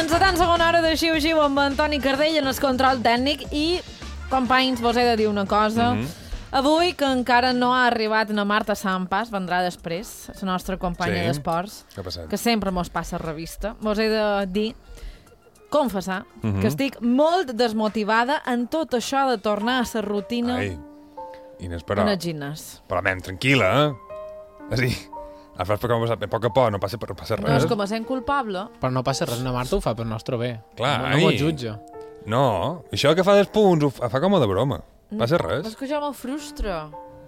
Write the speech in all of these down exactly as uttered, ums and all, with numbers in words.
setanta segona hora de xiu-xiu amb Antoni Cardell en el control tècnic i, companys, vos he de dir una cosa. Mm -hmm. Avui, que encara no ha arribat na Marta Sampas, vendrà després, la nostra companya sí. d'esports, que sempre mos passa revista, vos he de dir, confessar, mm -hmm. que estic molt desmotivada en tot això de tornar a la rutina Ai, Inés, però... en el gimnàs. Però, men, tranquil·la, eh? És a dir, a poc a poc, a poc no passa, no passa res. No és com a sent culpable. Però no passa res, na Marta ho fa per nostre bé. Clar, no, no m'ho jutja. No, això que fa dels punts ho fa com a de broma. Passa res. És que jo me'l frustra.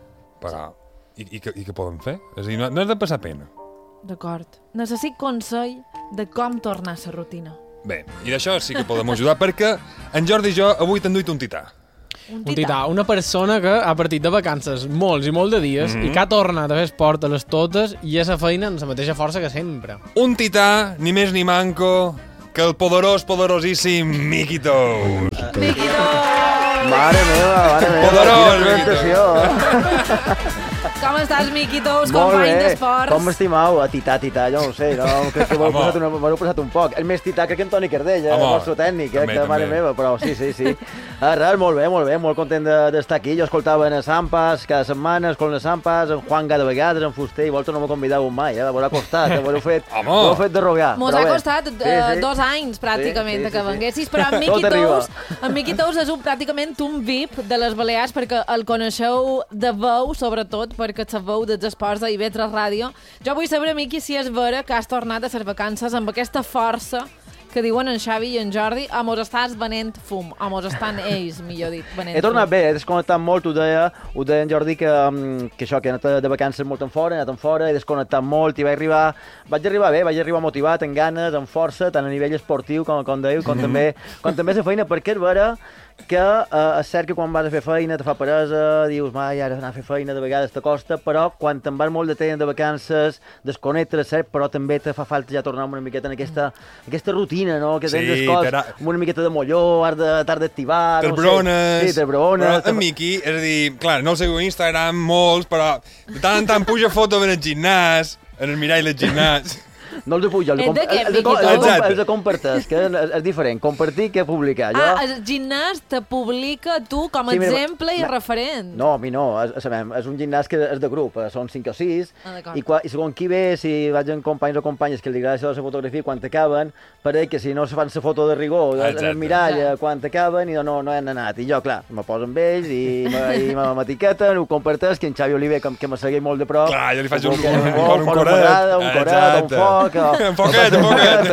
Però, i, i, que, i què podem fer? És a dir, no, no has de passar pena. D'acord. Necessito consell de com tornar a la rutina. Bé, i d'això sí que podem ajudar, perquè en Jordi i jo avui t'han duit un tità. Un tità. Un tità, una persona que ha partit de vacances molts i molts de dies mm -hmm. i que ha tornat a fer esport a les totes i a la feina amb la mateixa força que sempre. Un tità, ni més ni manco, que el poderós, poderosíssim Miqui Tous. Miqui Tous! Mare meva, mare meva, Poderós, quina presentació. Com estàs, Miqui Tous, company d'esports? Com m'estimau? A tità, tità, jo no ho sé, no? Crec que m'heu posat, una, posat un poc. El més tità crec que Antoni Cardell, eh? El vostre tècnic, eh? També, que mare també. meva, però sí, sí, sí. Ah, res, molt bé, molt bé, molt content d'estar aquí. Jo escoltava en Sampas cada setmana, escoltant Sampas, en Juan cada vegada, en Fuster, i vosaltres no m'ho convidàveu mai, eh? M'ho ha costat, eh? M'ho heu fet, fet de rogar. Mos ha costat uh, sí, sí. dos anys, pràcticament, sí, sí, sí, que venguessis, però en Miqui Tous, en Miqui Tous és un, pràcticament un V I P de les Balears, perquè el coneixeu de veu, sobretot, perquè sabeu dels esports de I V tres Ràdio. Jo vull saber, Miqui, si és vera que has tornat a les vacances amb aquesta força que diuen en Xavi i en Jordi, o mos estàs venent fum, o mos estan ells, millor dit, venent fum. He tornat bé, he desconnectat molt, ho deia, ho deia en Jordi, que, que això, que he anat de vacances molt en fora, he anat en fora, he desconnectat molt i vaig arribar, vaig arribar bé, vaig arribar motivat, amb ganes, amb força, tant a nivell esportiu, com, com dèieu, com, mm -hmm. també, com també la feina, perquè és vera que eh, és cert que quan vas a fer feina te fa peresa, dius, mai, ara anar a fer feina de vegades t'acosta, però quan te'n vas molt de temps de vacances, desconnectes, cert, però també te fa falta ja tornar una miqueta en aquesta, aquesta rutina, no?, que tens sí, cos, tera... amb una miqueta de molló, t'has d'activar, no sé. Sí, t'esbrones. Però en Miqui, és a dir, clar, no el seguiu a Instagram molts, però de tant en tant puja foto en el gimnàs, en el mirall del gimnàs. No el de pujar, el de, de, el, el, el, el de compartir, que és, és diferent, compartir que publicar. Jo... Ah, el gimnàs te publica tu com a sí, exemple mira, i referent. No, a mi no, és, és un gimnàs que és de grup, són cinc o sis, ah, i, quan, i segons qui ve, si vaig amb companys o companyes que li agrada això de la fotografia, quan t'acaben, pareix que si no se fan la foto de rigor en el mirall exacte. Quan t'acaben i no, no han anat. I jo, clar, me poso amb ells i m'etiqueten, ho comparteix, que en Xavi Oliver, que, que me segueix molt de prop. Clar, jo li faig un, un, un, un, un coret, un coret, un foc. Un poquet, un poquet.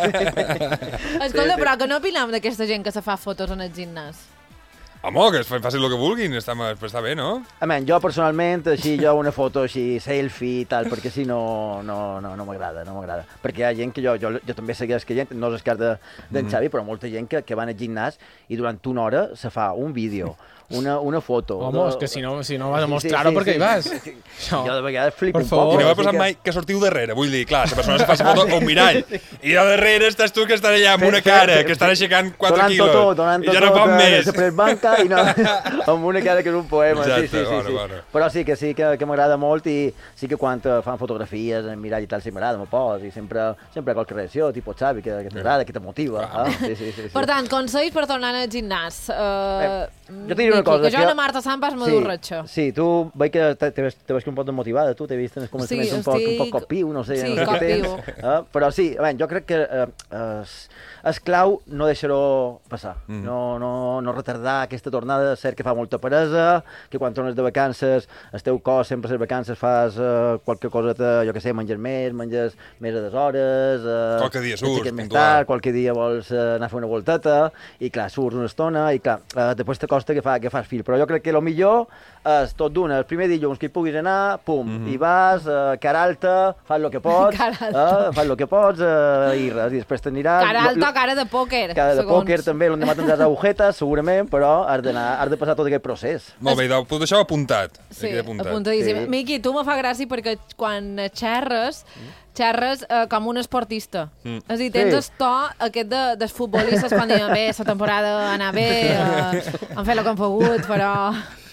Escolta, però que no opinem d'aquesta gent que se fa fotos en el gimnàs? Home, que es facin el que vulguin, està, està bé, no? A men, jo personalment, així, jo una foto així, selfie i tal, perquè si no, no, no, no m'agrada, no m'agrada. Perquè hi ha gent que jo, jo, jo també segueix que gent, no és el cas d'en de, mm. Xavi, però molta gent que, que va al gimnàs i durant una hora se fa un vídeo, una, una foto. Home, és que si no, si no vas a mostrar-ho, sí, sí, perquè sí, hi vas. Sí, sí. Jo de vegades flipo per un poc. I no m'ha passat mai que sortiu darrere, vull dir, clar, la persona se fa la foto a un mirall, i de darrere estàs tu que estàs allà amb una cara, que estan aixecant quatre quilos, tot, donant i ja no pot més. Donant banca i no, amb una cara que és un poema. Exacte, sí, sí, sí, bueno, sí. bueno. Però sí que sí que, que m'agrada molt i sí que quan fan fotografies en mirall i tal, sí m'agrada, m'ho pos, i sempre, sempre qualque reacció, tipus Xavi, que, que t'agrada, que te motiva. Ah, sí, sí, sí, sí. Per tant, consells per tornar al gimnàs. Uh, jo t'he dit una cosa. Que jo a la Marta Sampas m'ho dur ratxa. Sí, tu veig que te veig un poc desmotivada, tu t'he vist en els començaments un poc, un poc copiu, no sé. Sí, no sé copiu. Uh, però sí, a veure, jo crec que uh, uh, és clau no deixar-ho passar, mm. no, no, no retardar aquesta tornada. És cert que fa molta peresa, que quan tornes de vacances, el teu cos sempre a les vacances fas uh, qualque cosa, jo què sé, menges més, menges més a des hores, uh, qualque dia surts, més tard, qualque dia vols uh, anar a fer una volteta, i clar, surts una estona, i clar, uh, després t'acosta que, fa, que fas fil. Però jo crec que el millor és tot d'una, el primer dilluns que hi puguis anar, pum, mm -hmm. i vas, uh, cara alta, fas el que pots, uh, fas el que pots, uh, i res, i després t'aniràs... Cara alta o cara de pòquer, Cara de segons. pòquer també, l'endemà tindràs agujetes, segurament, però has d'anar, has de passar tot aquest procés. Molt bé, doncs, tot això apuntat. Sí, apuntadíssim. Sí. Miqui, tu me fa gràcia perquè quan xerres, xerres eh, com un esportista. Mm. És a dir, tens el sí. to aquest de, dels futbolistes quan diuen bé, la temporada ha anat bé, eh, han fet el que han pogut, però...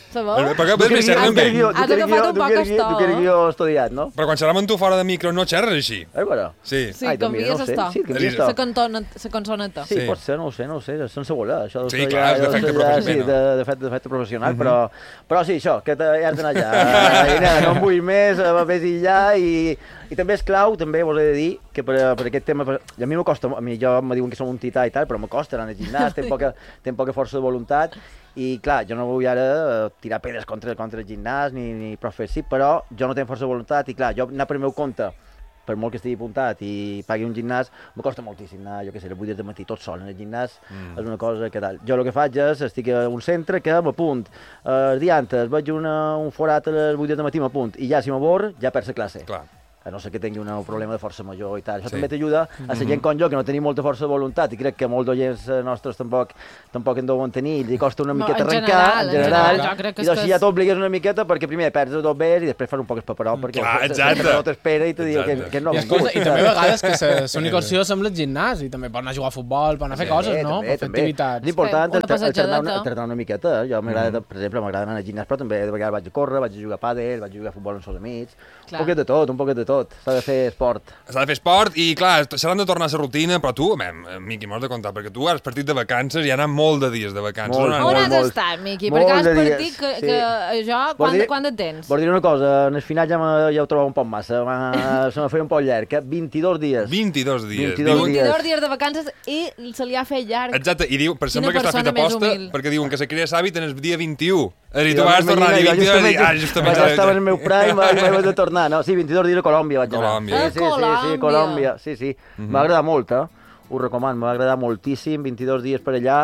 Sabeu? Perquè ves més xerrar amb ell. Has agafat un poc estó. Tu que jo estudiat, no? Però quan xerram amb tu fora de micro no xerres així. Eh, bueno. Sí. Sí, canvies estó. Sí, canvies estó. La cançoneta. Sí, pot ser, no ho sé, no ho sé, sense voler. Això sí, clar, és d'efecte professional. Sí, d'efecte professional, però però sí, això, que ja has d'anar allà. No em vull més, vés allà i... I també és clau, també vos he de dir, que per, per aquest tema, per, a mi m'acosta, a mi jo me diuen que som un tità i tal, però m'acosta anar al gimnàs, tenc poca, tenc poca força de voluntat, i clar, jo no vull ara tirar pedres contra, contra el gimnàs, ni, ni prou fer sí, però jo no tenc força de voluntat, i clar, jo anar per meu compte, per molt que estigui apuntat i pagui un gimnàs, me costa moltíssim anar, jo què sé, a les vuit del matí tot sol en el gimnàs, mm. és una cosa que tal. Jo el que faig és, estic a un centre que m'apunt, eh, el dia antes veig una, un forat a les vuit del matí, m'apunt, i ja si m'abor, ja perds la classe. Clar. A no ser que tingui un problema de força major i tal. Això sí. també t'ajuda a ser gent com jo, que no tenim molta força de voluntat, i crec que molts d'oients nostres tampoc, tampoc en deuen tenir, i li costa una miqueta no, en arrencar, general, en general, en general i doncs ja t'obligues una miqueta perquè primer perds dos bes i després fas un poc espaperó, perquè no t'espera i te diu que, que no. I, escolta, i també a vegades que l'única opció sembla el gimnàs, i també pots anar a jugar a futbol, pots anar a fer coses, no? Per fer activitats. És important alternar una miqueta. Jo m'agrada, per exemple, m'agrada anar al gimnàs, però també de vegades vaig a córrer, vaig a jugar a pàdel, vaig a jugar a futbol amb els amics. Un poquet de tot, un poquet de tot. S'ha de fer esport. S'ha de fer esport i, clar, s'han de tornar a la rutina, però tu, bé, Miqui, m'ho has de contar, perquè tu has partit de vacances i ha anat molt de dies de vacances. Molt, on has molt, estat, Miqui? Perquè has partit que, sí. que jo, quan, dir, quan et tens? Vols dir una cosa, en el final ja, ja ho trobo un poc massa, se m'ha fet un poc llarg, eh? vint-i-dos dies. vint-i-dos dies. vint-i-dos dies de vacances i se li ha fet llarg. Exacte, i diu, per sembla que està fet aposta, perquè diuen que se crea l'hàbit en el dia vint-i-u. És a dir, tu vas tornar a dir vint-i-dos i dir, ah, justament... Ja estava en el meu prime i vaig de tornar, no? Sí, vint-i-dos dies a Colòmbia vaig anar. Colòmbia. Sí, sí, sí, sí, Colòmbia, sí, sí. M'ha agradat molt, eh? Ho recomano, m'ha agradat moltíssim, vint-i-dos dies per allà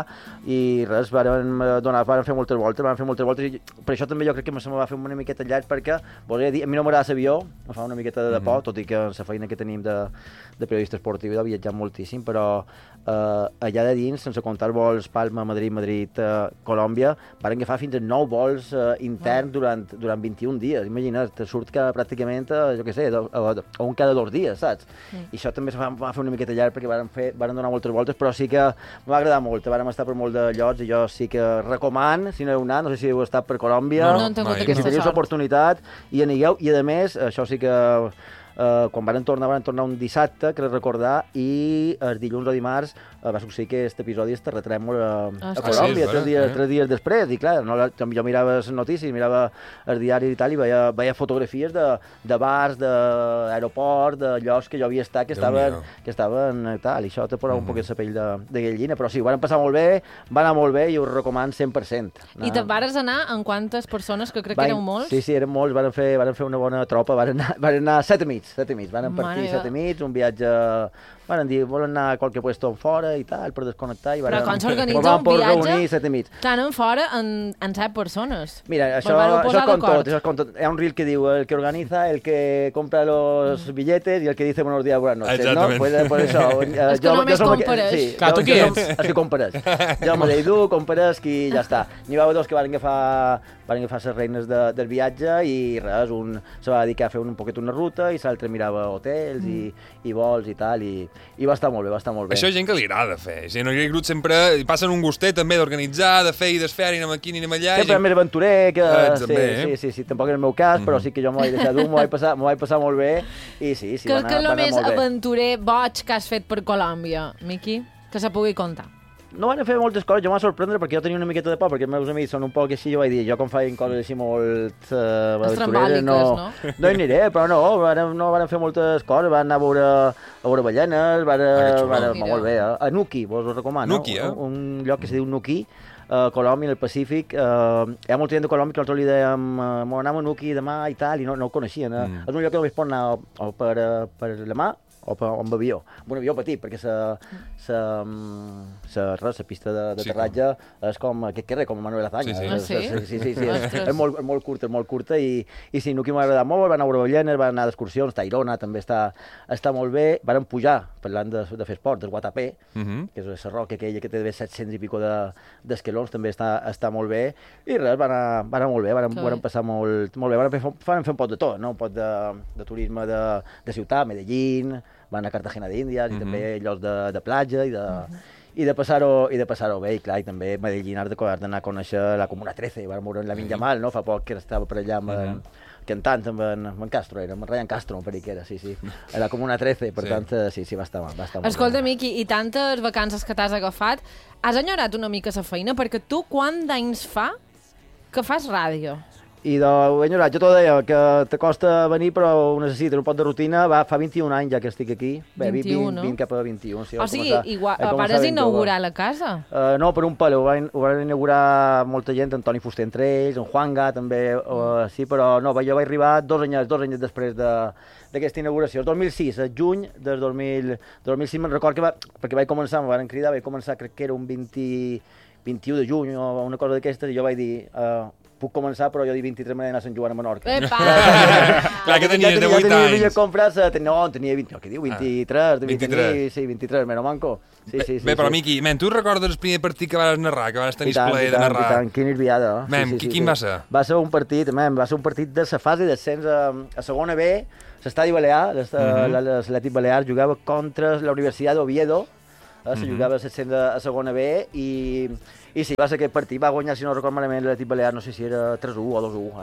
i res, varen, donar, varen fer moltes voltes, varen fer moltes voltes i per això també jo crec que se me va fer una miqueta llarg perquè, volia dir, a mi no m'agrada l'avió, em fa una miqueta de por, tot i que la feina que tenim de, de periodista esportiu he viatjat moltíssim, però eh, allà de dins, sense comptar vols Palma, Madrid, Madrid, eh, Colòmbia, varen agafar fins a nou vols eh, interns durant, durant vint-i-un dies, imagina't, te surt que pràcticament, eh, jo què sé, a, a, a un cada dos dies, saps? Mm. I això també se va, va fer una miqueta llarg perquè varen fer varen donar moltes voltes, però sí que m'ha agradat molt, vàrem estar per molt de llocs i jo sí que recoman, si no heu anat, no sé si heu estat per Colòmbia, no, no que si teniu l'oportunitat i anigueu, i a més, això sí que Uh, quan van tornar, van tornar un dissabte, crec recordar, i el dilluns o dimarts uh, va succeir que aquest episodi es terratrèmol a, a Colòmbia, ah, sí, tres, dies, eh? tres dies després, i clar, no, jo mirava les notícies, mirava el diari i tal, i veia, veia fotografies de, de bars, d'aeroport, de llocs que jo havia estat, que estaven, que estaven tal, i això te posava mm. un poquet la pell de, de gallina, però sí, ho van passar molt bé, va anar molt bé i ho recomano cent per cent. I te'n vares anar amb quantes persones, que crec van, que éreu molts? Sí, sí, eren molts, van fer, van fer una bona tropa, van anar, van anar set amics, set amics, van partir set amics, un viatge, van dir, volen anar a qualque puesto en fora i tal, per desconnectar, i van, però quan s'organitza un viatge, reunir set amics. Tant en fora en, en set persones. Mira, això, això és com tot, això és com tot. Hi ha un reel que diu, el que organiza, el que compra los mm. billetes i el que dice buenos días, buenas noches, exactament. No? Pues, pues això, és que jo, només jo compares. Sí, clar, tu qui ets? Els que compares. Jo me deia, tu compares, qui ja està. N'hi va haver dos que van agafar, van agafar les reines de, del viatge i res, un se va dedicar a fer un poquet una ruta i l'altre mirava hotels mm. i, i vols i tal, i, i va estar molt bé, va estar molt bé. Això és gent que li agrada fer. Si no hi ha grup sempre passen un gustet també d'organitzar, de fer i desfer, i anem aquí, i anem allà. Sempre i... més aventurer, que... Ah, sí, també, sí, sí, sí, tampoc en el meu cas, mm. però sí que jo m'ho vaig deixar dur, m'ho vaig passar, m'ho vaig passar molt bé, i sí, sí, que, va anar, que va anar més molt bé. aventurer boig que has fet per Colòmbia, Miqui? Que se pugui contar. No van fer moltes coses, jo m'ha sorprendre perquè jo tenia una miqueta de por, perquè els meus amics són un poc així, jo vaig dir, jo com feien coses així molt uh, aventureres, no, no? no hi aniré, però no, van, no van fer moltes coses, van anar a veure, a veure ballenes, van, ah, van, molt bé, eh? A Nuki, vos ho recomano, Nuki, eh? un, un lloc que se diu Nuki, a Colòmbia, en el Pacífic, uh, hi ha molta gent de Colòmbia que nosaltres li dèiem uh, m'ho anem a Nuki demà i tal, i no, no ho coneixien, eh? Mm. És un lloc que només pot anar o, o per, uh, per la mà, o amb avió, amb un avió petit, perquè la pista d'aterratge sí, és com aquest carrer, com Manuel Azaña. Sí, sí. Ah, sí? Sí, sí, sí, sí. és, és, molt, és molt curta, és molt curta, i, i sí, Nuki m'ha agradat molt, van anar a veure ballenes, van anar d'excursions, Tairona també està, està molt bé, van pujar, parlant de, de fer esport, del Guatapé, uh -huh. que és la roca aquella que té set-cents i pico d'esquelons, de, també està, està molt bé, i res, van anar, van anar molt bé, van, van passar molt, molt bé, van fer, van fer un pot de tot, no? Un pot de, de turisme de, de ciutat, Medellín, van a Cartagena d'Índies, mm -hmm. i també llocs de, de platja i de, mm -hmm. i de passar-ho i de passar-ho bé, i clar, i també Medellín has d'anar a conèixer la Comuna trece, vam veure en la Vinya Mal, no? Fa poc que estava per allà amb, uh -huh. cantant amb en, amb en Castro, era amb en Ryan Castro, un peric era, sí, sí, a la Comuna trece, per sí. tant, sí, sí, va estar, va estar molt Escolta, Miqui, i tantes vacances que t'has agafat, has enyorat una mica la feina? Perquè tu quant d'anys fa que fas ràdio? I de, ho he enyorat, jo t'ho deia, que t'acosta venir però ho necessito, un pot de rutina, va, fa vint-i-un anys ja que estic aquí. Bé, vint-i-un, vint, no? vint cap a vint-i-un. Sí, o sigui, igual, pares inaugurar la casa? Uh, no, per un pal, ho van, ho van inaugurar molta gent, Antoni Fuster entre ells, en Juanga també, uh, sí, però no, jo vaig arribar dos anys, dos anys després de d'aquesta inauguració. El dos mil sis, a juny del dos mil sis, me'n record que va, perquè vaig començar, em van cridar, vaig començar, crec que era un vint, vint-i-u de juny o una cosa d'aquestes, i jo vaig dir... Uh, puc començar, però jo di vint-i-tres m'he d'anar a Sant Joan a Menorca. Epa! Clar, que tenies de vuit anys. Ja compres, no, tenia vint, què diu, vint-i-tres, de vint-i-tres, sí, vint-i-tres, meno manco. Sí, sí, sí. Bé, però, Miqui, men, tu recordes el primer partit que vas narrar, que vas tenir el plaer de narrar? I tant, quina irviada. Men, quin va ser? Va ser un partit, men, va ser un partit de la fase d'ascens a segona B, l'estadi Balear, l'Atlètic Balear jugava contra la Universitat d'Oviedo, se jugava l'ascens a segona B i... I sí, va ser aquest partit, va guanyar, si no record malament, l'Atlètic Balear, no sé si era tres u o dos u.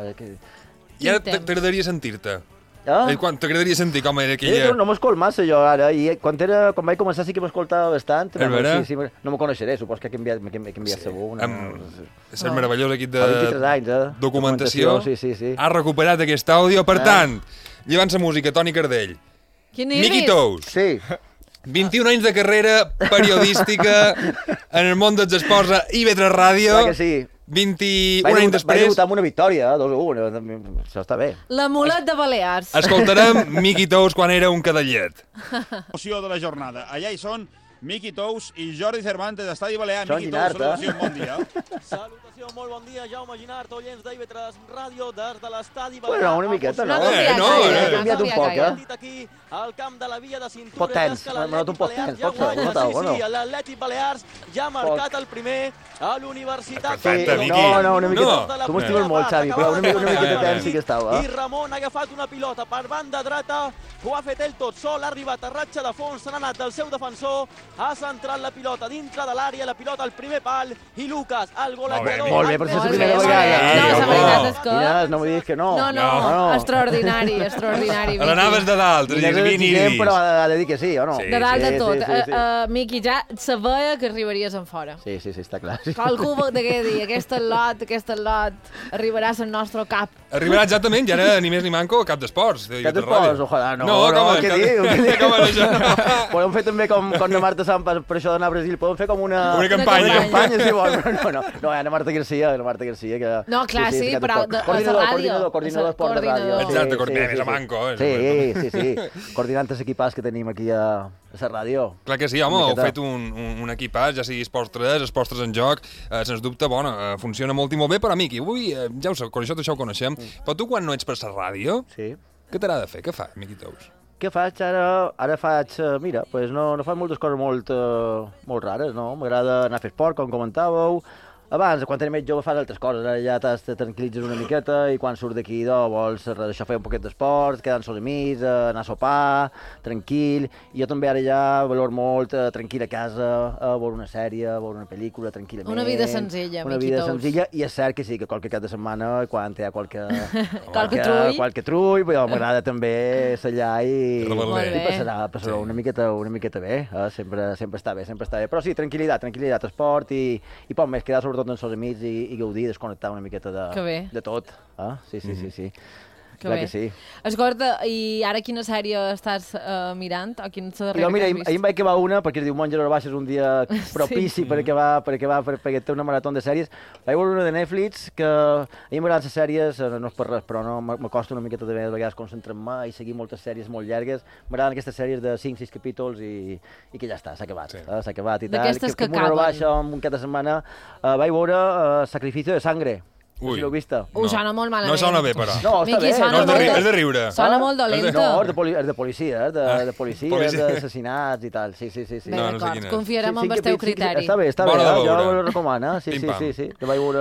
I ara t'agradaria sentir-te? Ah? T'agradaria sentir com era aquella... Sí, no m'escolt massa jo ara, i quan, era, quan vaig començar sí que m'escoltava bastant. És vera? Sí, sí, no me coneixeré, supos que he canviat, he canviat sí. segur. Una... És el meravellós equip de anys, eh? documentació. Sí, sí, sí. Ha recuperat aquest àudio, per tant, llevant la música, Toni Cardell. Miqui Tous. Sí. vint-i-un anys de carrera periodística en el món dels esports a I V tres Ràdio. Clar que sí. vint-i-un anys després... Vaig debutar amb una victòria, dos a u, això està bé. L'amulet de Balears. Escoltarem Miqui Tous quan era un cadallet. Emoció de la jornada. Allà hi són Miqui Tous i Jordi Cervantes d'Estadi Balear. Són Miqui Tous, salutació, bon dia. Salutació, molt bon dia, Jaume Ginart, oients d'I V tres Ràdio, des de l'Estadi Balear. Bueno, una miqueta, no? No ha canviat no, gaire, no, ha canviat un poc, eh? Aquí, al camp de la Via de Cintura. Pot tens, m'ha notat un pot tens, pot ser, no t'ho, no? Sí, sí, l'Atlètic Balears ja ha marcat el primer a l'Universitat. Perfecte, Miqui. No, no, una miqueta. Tu m'estimes molt, Xavi, però una miqueta de temps sí que estava. I Ramon ha agafat una pilota per banda dreta, ho ha fet ell tot sol, ha arribat a ratxa de fons, se n'ha anat del seu defensor, ha centrat la pilota dintre de l'àrea, la pilota al primer pal, i Lucas, el golejador... Molt bé, però és la primera Molt bé, vegada. molt bé. No, la veritat és que... Inés, no m'ho diguis que no. No, no, No. extraordinari, extraordinari, Miqui. L'anaves de dalt, Inés és exigent, però ha de dir que sí, o no? Sí. De dalt de Sí, tot. sí, sí, sí. Uh, uh, Miqui, ja sabia que arribaries en fora. Sí, sí, sí, està clar. Qualcú de què dir, aquest lot, aquest lot, arribarà al nostre cap. Arribarà exactament, ja era ni més ni manco cap d'esports. Cap d'esports, ojalà, no, no, no, com què diu? Què diu? Com és això? Podem fer també com, com la Marta Sant, per, per això d'anar a Brasil, podem fer com una... Una campanya. Una campanya, si vol, però no, no, no, Ana Marta Garcia, Ana Marta Garcia, que... No, clar, sí, cap però d'esport. de- a Coordinador, la ràdio. coordinador, coordinador d'esport de ràdio. Coordinador. Exacte, coordinador, més a manco, eh? Sí, sí, sí, coordinant els equipats que tenim aquí a, a la ràdio. Clar que sí, home, Una heu miqueta. fet un, un, un equipàs, ja sigui Esports tres, Esports tres en joc, eh, sens dubte, bueno, eh, funciona molt i molt bé, però, Miqui, avui, eh, ja ho sé, això, això ho coneixem, però tu quan no ets per la ràdio, Sí. què t'agrada fer? Què fa, Miqui Tous? Què faig ara? Ara faig, eh, mira, pues no, no faig moltes coses molt, uh, molt rares, no? M'agrada anar a fer esport, com comentàveu. Abans, quan eres més jove, fas altres coses, ara ja t'has- te tranquil·litzes una miqueta i quan surts d'aquí, doncs, vols això fer un poquet d'esport, quedar amb els amics, eh, anar a sopar, tranquil. I jo també ara ja valor molt eh, tranquil a casa, a veure una sèrie, a veure una pel·lícula, tranquil·lament. Una vida senzilla, Una Miqui vida Tous. senzilla, i és cert que sí, que qualque cap de setmana, quan hi ha qualque... Qualque trull. Qualque trull, però m'agrada també allà i... Molt bé. I passarà, passarà Sí. una miqueta, una miqueta bé, eh? sempre, sempre està bé, sempre està bé. Però sí, tranquil·litat, tranquil·litat, esport i, i poc més, quedar sobretot amb els amics i, i gaudir, desconnectar una miqueta de, Que bé. de tot. Eh? Sí, sí, sí, sí. Que Clar bé. que sí. Escolta, i ara quina sèrie estàs uh, mirant? O quina és la darrera Jo, mira, que ahir, has vist? ahir em vaig acabar una, perquè el diumenge a l'hora baixa és un dia propici per acabar, per acabar per, perquè té una marató de sèries. Vaig veure una de Netflix, que a mi m'agraden les sèries, eh, no és per res, però no, m'acosta una miqueta de, de vegades concentrar-me i seguir moltes sèries molt llargues. M'agraden aquestes sèries de cinc sis capítols i, i que ja està, s'ha acabat. Sí. Eh, s'ha acabat i tal. D'aquestes que amb una hora acaben. baixa, amb un cap de setmana, eh, vaig veure uh, Sacrificio de Sangre. Ui. Si l'heu vista. Ho sona molt malament. No sona bé, però. No, està Miqui, bé. sona No, és de, ri molt- és de riure. Sona Ah? molt dolenta. No, és de, poli és de policia, és de, Ah, de policia, és policia. d'assassinats i tal. Sí, sí, sí. sí. Bé, No, no sé d'acord, quina és. confiarem Sí, en sí, el teu sí, sí, criteri. Està bé, està Bona bé, de eh? jo veure. ho recomano. Sí, sí, Pim-pam. sí, sí. La vaig veure,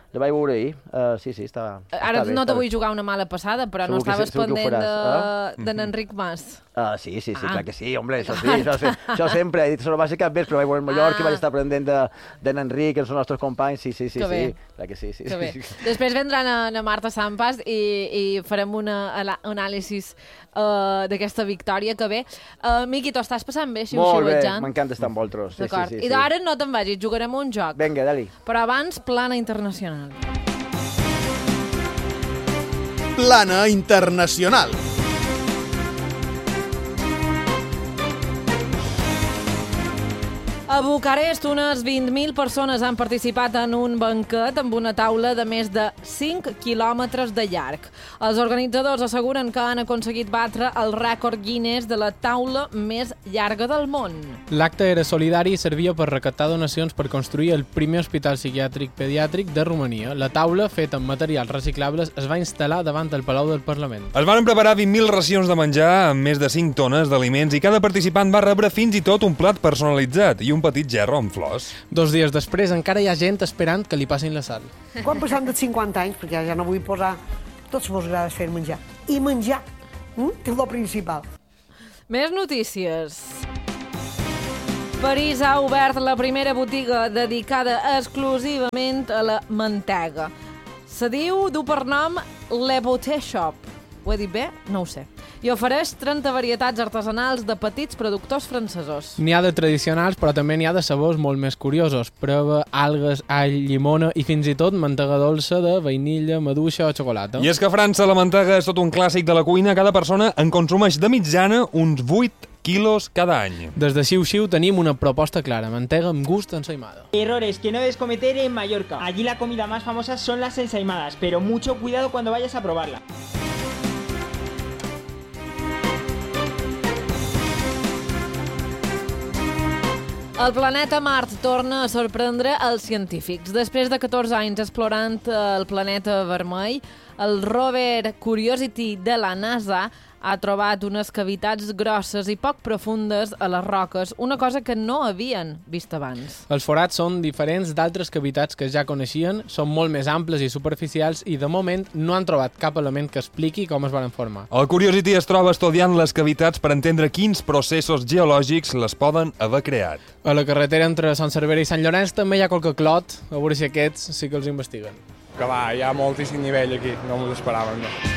La vaig veure ahir. Uh, sí, sí, està, Ara està bé. no te vull jugar una mala passada, però Segur no que sí, estaves segur que ho pendent faràs, de, de n'Enric Mas. Uh, sí, sí, sí, Ah. clar que sí, hombre, això sí, això, sí, això sempre, he dit, això no va ser cap vespre, vaig veure a Mallorca, Ah. vaig estar pendent de, de n'Enric, que són els nostres companys, sí, sí, sí, Que bé. sí, clar que sí, sí. Que bé. sí. Després vendrà na, na Marta Sampas i, i farem un anàlisi uh, d'aquesta victòria que ve. Uh, Miqui, t'ho estàs passant bé, Molt bé, xiu-xiuetjant? m'encanta estar amb vosaltres. Sí, D'acord. sí, sí, I sí. d'ara no te'n vagis, jugarem un joc. Vinga, dali. Però abans, plana internacional. Plana Internacional. A Bucarest, unes vint mil persones han participat en un banquet amb una taula de més de cinc quilòmetres de llarg. Els organitzadors asseguren que han aconseguit batre el rècord Guinness de la taula més llarga del món. L'acte era solidari i servia per recaptar donacions per construir el primer hospital psiquiàtric pediàtric de Romania. La taula, feta amb materials reciclables, es va instal·lar davant del Palau del Parlament. Es van preparar vint mil racions de menjar amb més de cinc tones d'aliments i cada participant va rebre fins i tot un plat personalitzat i un petit gerro amb flors. Dos dies després encara hi ha gent esperant que li passin la sal. Quan passem dels cinquanta anys, perquè ja no vull posar, tots vos agrada fer menjar. I menjar, mm? que és el principal. Més notícies. París ha obert la primera botiga dedicada exclusivament a la mantega. Se diu, du per nom Le Beauté Shop. Ho he dit bé? No ho sé. I ofereix trenta varietats artesanals de petits productors francesos. N'hi ha de tradicionals, però també n'hi ha de sabors molt més curiosos. Prova, algues, all, llimona i fins i tot mantega dolça de vainilla, maduixa o xocolata. I és que a França la mantega és tot un clàssic de la cuina. Cada persona en consumeix de mitjana uns vuit quilos cada any. Des de Xiu Xiu tenim una proposta clara, mantega amb gust ensaïmada. Errores que no debes cometer en Mallorca. Allí la comida más famosa son las ensaimadas, pero mucho cuidado cuando vayas a probarla. El planeta Mart torna a sorprendre els científics. Després de catorze anys explorant el planeta vermell, el rover Curiosity de la NASA ha trobat unes cavitats grosses i poc profundes a les roques, una cosa que no havien vist abans. Els forats són diferents d'altres cavitats que ja coneixien, són molt més amples i superficials i de moment no han trobat cap element que expliqui com es van formar. El Curiosity es troba estudiant les cavitats per entendre quins processos geològics les poden haver creat. A la carretera entre Sant Cervera i Sant Llorenç també hi ha qualque clot, a veure si aquests sí que els investiguen. Que va, hi ha moltíssim nivell aquí, no m'ho esperàvem, no.